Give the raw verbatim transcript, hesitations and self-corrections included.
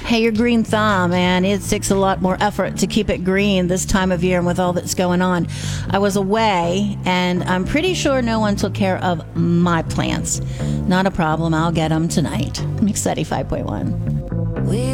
Hey, your green thumb, and it takes a lot more effort to keep it green this time of year and with all that's going on. I was away, and I'm pretty sure no one took care of my plants. Not a problem. I'll get them tonight. Mix eighty-five point one.